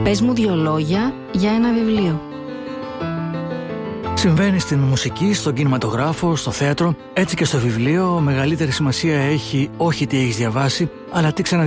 Πες μου 2 λόγια για ένα βιβλίο. Συμβαίνει στην μουσική, στον κινηματογράφο, στο θέατρο, έτσι και στο βιβλίο. Μεγαλύτερη σημασία έχει όχι τι έχεις διαβάσει, αλλά τι